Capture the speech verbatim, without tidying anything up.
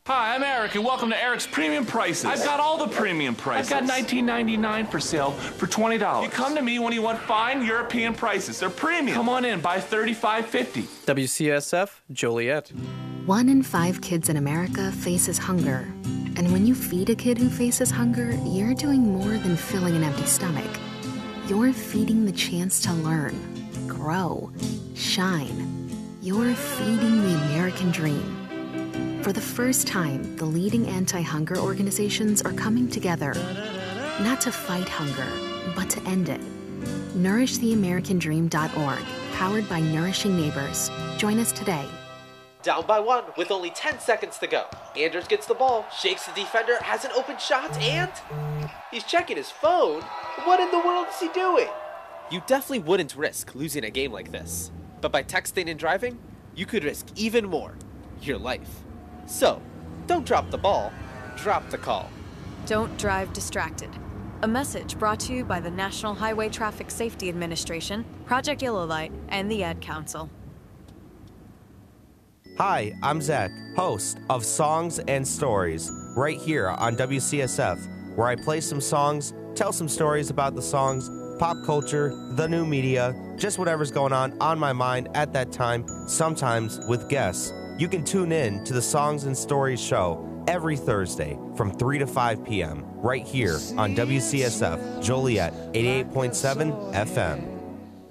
Hi, I'm Eric, and welcome to Eric's Premium Prices. I've got all the premium prices. I've got nineteen ninety-nine for sale for twenty dollars. You come to me when you want fine European prices. They're premium. Come on in, buy thirty-five fifty. W C S F, Joliet. One in five kids in America faces hunger. And when you feed a kid who faces hunger, you're doing more than filling an empty stomach. You're feeding the chance to learn, grow, shine. You're feeding the American dream. For the first time, the leading anti-hunger organizations are coming together, not to fight hunger, but to end it. nourish the american dream dot org, powered by Nourishing Neighbors. Join us today. Down by one with only ten seconds to go. Anders gets the ball, shakes the defender, has an open shot, and he's checking his phone. What in the world is he doing? You definitely wouldn't risk losing a game like this. But by texting and driving, you could risk even more, your life. So, don't drop the ball, drop the call. Don't drive distracted. A message brought to you by the National Highway Traffic Safety Administration, Project Yellow Light, and the Ad Council. Hi, I'm Zach, host of Songs and Stories, right here on W C S F, where I play some songs, tell some stories about the songs, pop culture, the new media, just whatever's going on on my mind at that time, sometimes with guests. You can tune in to the Songs and Stories show every Thursday from three to five p.m. right here on W C S F Joliet eighty-eight point seven F M.